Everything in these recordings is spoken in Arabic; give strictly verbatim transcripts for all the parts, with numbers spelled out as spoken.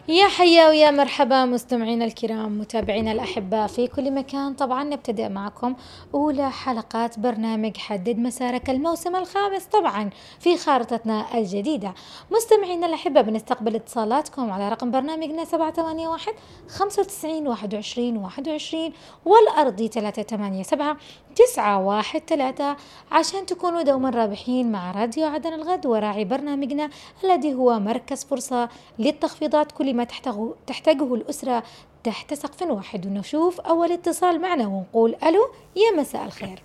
يا حيا ويا مرحبا مستمعينا الكرام متابعينا الأحباء في كل مكان. طبعا نبتدأ معكم أولى حلقات برنامج حدد مسارك الموسم الخامس طبعا في خارطتنا الجديدة. مستمعينا الأحباء بنستقبل اتصالاتكم على رقم برنامجنا سبعة ثمانية واحد خمسة وتسعين واحد وعشرين واحد وعشرين والأرضي ثلاثة ثمانية سبعة تسعة واحد ثلاثة عشان تكونوا دوما رابحين مع راديو عدن الغد وراعي برنامجنا الذي هو مركز فرصة للتخفيضات. كل ما تحتاجه, تحتاجه الأسرة تحت سقف واحد. ونشوف أول اتصال معنا ونقول ألو يا مساء الخير.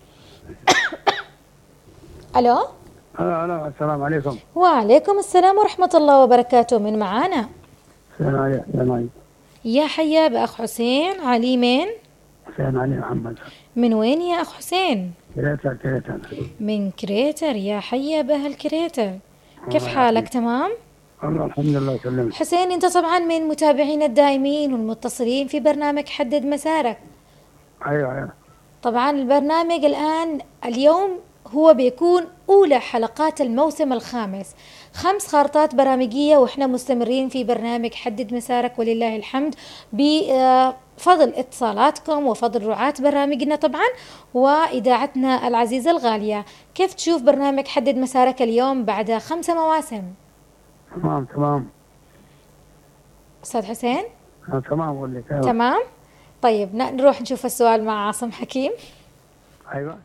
ألو ألو السلام عليكم. وعليكم السلام ورحمة الله وبركاته. من معانا؟ حسين علي. حسين علي. يا حيا بأخ حسين علي. مين؟ حسين علي محمد. من وين يا أخ حسين؟ كريتر. كريتر من كريتر. يا حيا بأهل كريتر، كيف حالك؟ تمام الله الحمد لله سلمت. حسين انت طبعا من متابعين الدائمين والمتصلين في برنامج حدد مسارك. ايوه ايوه طبعا البرنامج الآن اليوم هو بيكون أولى حلقات الموسم الخامس، خمس خارطات برامجية وإحنا مستمرين في برنامج حدد مسارك ولله الحمد بفضل اتصالاتكم وفضل رعاة برامجنا طبعا وإذاعتنا العزيزة الغالية. كيف تشوف برنامج حدد مسارك اليوم بعد خمسة مواسم؟ تمام تمام أستاذ حسين. آه تمام أقول لك. أيوة. تمام طيب نروح نشوف السؤال مع عاصم حكيم. أيوة.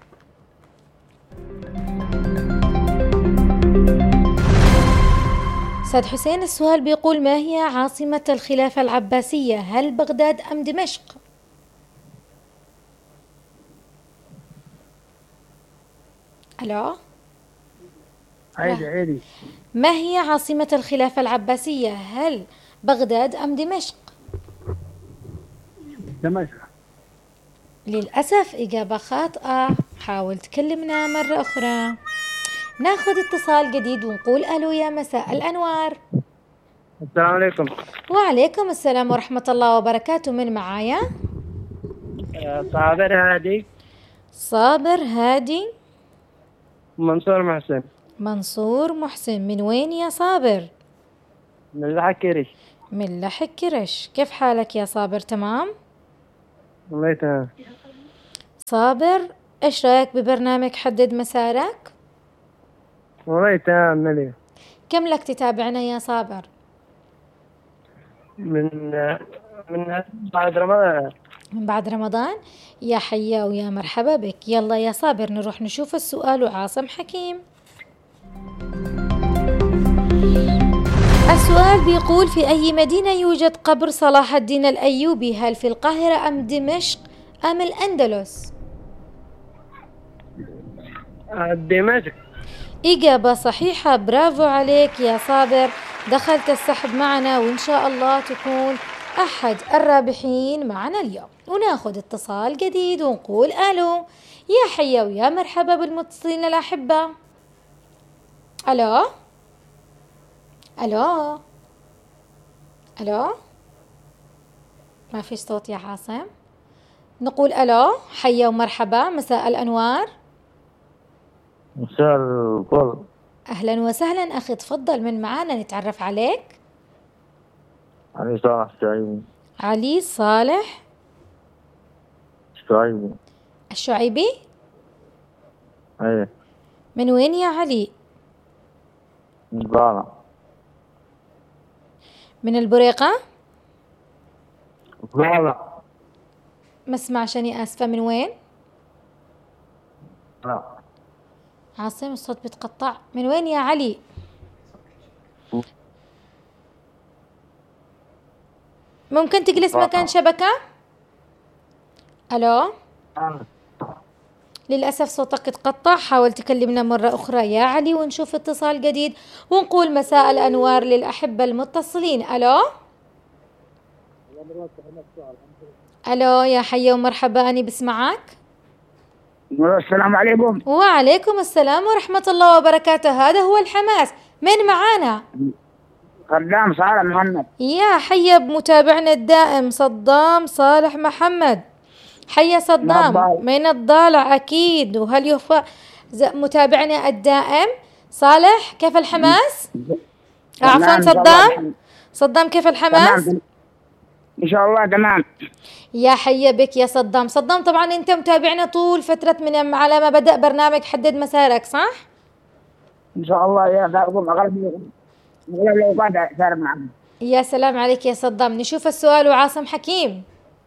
أستاذ حسين السؤال بيقول ما هي عاصمة الخلافة العباسية؟ هل بغداد أم دمشق؟ ألو عيدي عيدي. ما هي عاصمة الخلافة العباسية؟ هل بغداد أم دمشق؟ دمشق. للأسف إجابة خاطئة، حاول تكلمنا مرة أخرى. ناخذ اتصال جديد ونقول ألو يا مساء الأنوار. السلام عليكم. وعليكم السلام ورحمة الله وبركاته. من معايا؟ صابر هادي. صابر هادي. منصور محسن. منصور محسن. من وين يا صابر؟ من لحق كرش. من لحق كرش. كيف حالك يا صابر؟ تمام والله تمام. صابر ايش رايك ببرنامج حدد مسارك؟ والله تمام مليء. كم لك تتابعنا يا صابر؟ من من بعد رمضان. من بعد رمضان. يا حيا ويا مرحبا بك. يلا يا صابر نروح نشوف السؤال وعاصم حكيم. السؤال بيقول في أي مدينة يوجد قبر صلاح الدين الأيوبي؟ هل في القاهرة أم دمشق أم الأندلس؟ دمشق. إجابة صحيحة، برافو عليك يا صابر، دخلت السحب معنا وإن شاء الله تكون أحد الرابحين معنا اليوم. وناخذ اتصال جديد ونقول ألو يا حيا ويا مرحبا بالمتصلين الأحبة. ألو ألو ألو ما فيش صوت يا عاصم. نقول ألو حيا ومرحبا مساء الأنوار. مساء الفل. أهلا وسهلا أخي، تفضل من معانا نتعرف عليك. علي صالح الشعيبي. علي صالح الشعيبي. الشعيبي. ايه. من وين يا علي؟ من البريقة. من البريقة؟ لا ما اسمعشني آسفة. من وين؟ لا. عاصم الصوت بيتقطع. من وين يا علي؟ ممكن تجلس مكان شبكة؟ ألو للأسف صوتك اتقطع، حاول تكلمنا مرة أخرى يا علي ونشوف اتصال جديد ونقول مساء الأنوار للأحبة المتصلين. ألو ألو يا حيا ومرحبا، أني بسمعك. السلام عليكم. وعليكم السلام ورحمة الله وبركاته. هذا هو الحماس. من معانا؟ صدام صالح محمد. يا حيا بمتابعنا الدائم صدام صالح محمد. حيا صدام من الضالع أكيد. وهل يوفى متابعنا الدائم صالح؟ كيف الحماس؟ عفوا صدام صدام كيف الحماس؟ تمام إن شاء الله تمام. يا حي بك يا صدام. صدام طبعا أنت متابعنا طول فترة من على ما بدأ برنامج حدد مسارك صح؟ إن شاء الله يا أغلب أغلب الأوقات صار معنا. يا سلام عليك يا صدام. نشوف السؤال وعاصم حكيم.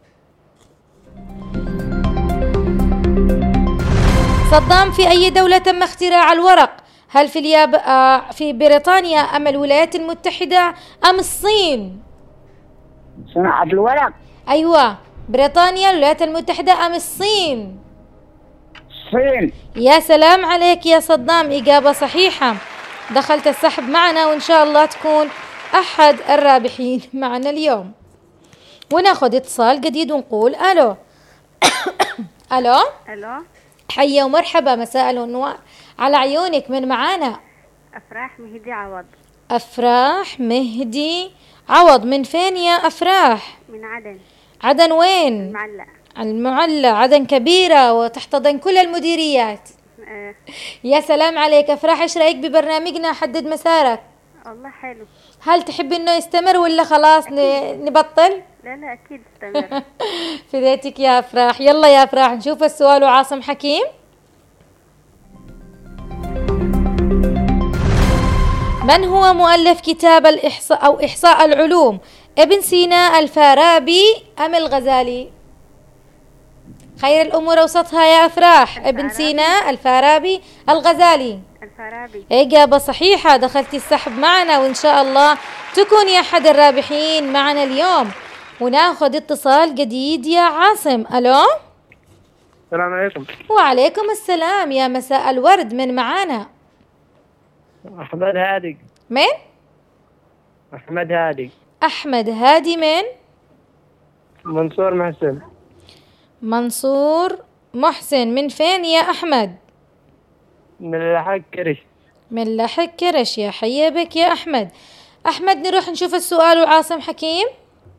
صدام، في أي دولة تم اختراع الورق؟ هل في الياب آه في بريطانيا أم الولايات المتحدة أم الصين؟ صناعة الورق. أيوة، بريطانيا، الولايات المتحدة أم الصين؟ الصين. يا سلام عليك يا صدام، إجابة صحيحة. دخلت السحب معنا وإن شاء الله تكون أحد الرابحين معنا اليوم. وناخذ اتصال جديد ونقول ألو. ألو. الو. حيا ومرحبا، مساء الأنوار على عيونك. من معانا؟ افراح مهدي عوض. أفراح مهدي عوض. من فين يا أفراح؟ من عدن. عدن وين؟ المعلق. المعلى. عدن كبيرة وتحتضن كل المديريات. آه. يا سلام عليك أفراح، إيش رأيك ببرنامجنا حدد مسارك؟ والله حلو. هل تحب إنه يستمر ولا خلاص ن- نبطل؟ لا لا اكيد استمر. فديتك يا أفراح. يلا يا أفراح نشوف السؤال وعاصم حكيم. من هو مؤلف كتاب الإحصاء أو إحصاء العلوم؟ ابن سينا، الفارابي أم الغزالي؟ خير الأمور أوسطها يا أفراح. ابن الفارابي. سينا، الفارابي، الغزالي. الفارابي. إجابة صحيحة. دخلتي السحب معنا وإن شاء الله تكوني أحد الرابحين معنا اليوم. وناخذ اتصال جديد يا عاصم. ألو. السلام عليكم. وعليكم السلام، يا مساء الورد. من معانا؟ أحمد هادي. من؟ أحمد هادي. أحمد هادي. من؟ منصور محسن. منصور محسن. من فين يا أحمد؟ من لحق كرش. من لحق كرش. يا حي بك يا أحمد. أحمد نروح نشوف السؤال وعاصم حكيم.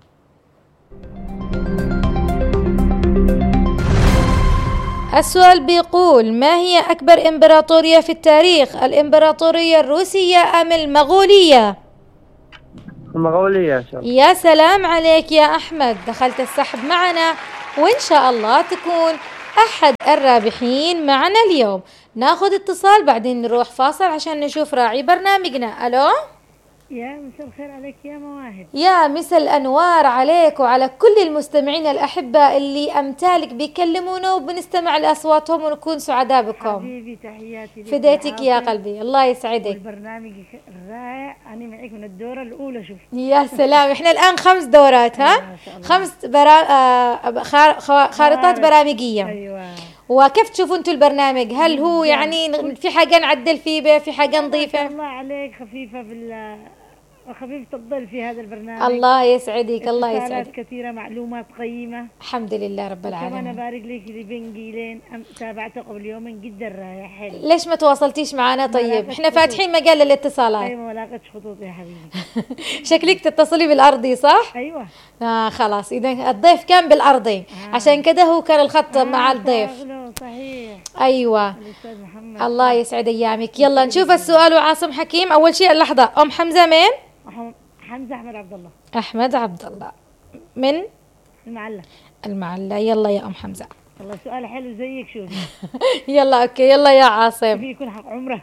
السؤال بيقول: ما هي أكبر إمبراطورية في التاريخ؟ الإمبراطورية الروسية أم المغولية؟ المغولية إن شاء الله. يا سلام عليك يا أحمد. دخلت السحب معنا وإن شاء الله تكون أحد الرابحين معنا اليوم. ناخذ اتصال بعدين نروح فاصل عشان نشوف راعي برنامجنا. ألو. يا مساء الخير عليك يا مواهب. يا مساء الأنوار عليك وعلى كل المستمعين الأحباء اللي أمثالك بيكلمونا وبنستمع لأصواتهم ونكون سعداء بكم. حبيبي تحياتي لك. فديتك يا قلبي، الله يسعدك. البرنامج رائع، أنا معك من الدورة الأولى. شوف يا سلام، احنا الآن خمس دورات. ها ما شاء الله. خمس برا... آه... خار... خ- خارطات برامجية. أيوة. وكيف تشوفوا انتم البرنامج؟ هل هو يعني في حاجة نعدل فيه به، في حاجة ما شاء نضيفه؟ الله عليك، خفيفة في ال وخفيفة الظل في هذا البرنامج. الله يسعدك، الله اتصالات يسعدك. كثيرة، معلومات قيمة. الحمد لله رب كمان العالمين. أبارك لك لبن جيلين، أم- تابعته قبل يومين جدا رائع حلو. ليش ما تواصلتيش معنا؟ طيب لاقت احنا خطوط. فاتحين مجال للاتصالات. أيوة ما لاقتش خطوط يا حبيبي. شكلك تتصلي بالأرضي صح؟ أيوة. آه خلاص، إذا الضيف كان بالأرضي آه. عشان كده هو كان الخط مع آه، الضيف. شاغله، صحيح. أيوة. الأستاذ محمد. الله يسعد أيامك. يلا نشوف السؤال وعاصم حكيم. أول شيء لحظة، أم حمزة من؟ وح- حمزة أحمد عبد الله. أحمد عبد الله من المعلق. المعلى. يلا يا أم حمزة. والله سؤال حلو زيك. شوفي يلا أوكي. يلا يا عاصم. في يكون حق عمره.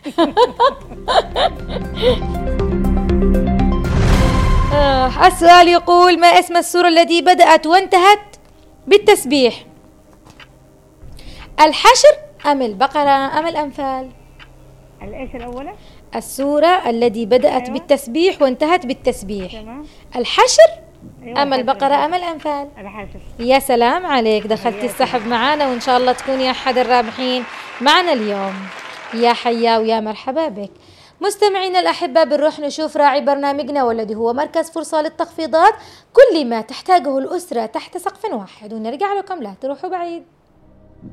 آه السؤال يقول: ما اسم السورة التي بدأت وانتهت بالتسبيح؟ الحشر أم البقرة أم الأنفال؟ الإيش الأولى؟ السورة التي بدأت أيوة. بالتسبيح وانتهت بالتسبيح. تمام. الحشر أيوة أم الحشر. البقرة أم الأنفال؟ الحشر. يا سلام عليك. دخلتي حياك السحب معانا وإن شاء الله تكوني أحد الرابحين معنا اليوم. يا حيا ويا مرحبا بك. مستمعينا الأحباء، بنروح نشوف راعي برنامجنا والذي هو مركز فرصة للتخفيضات، كل ما تحتاجه الأسرة تحت سقف واحد، ونرجع لكم لا تروحوا بعيد.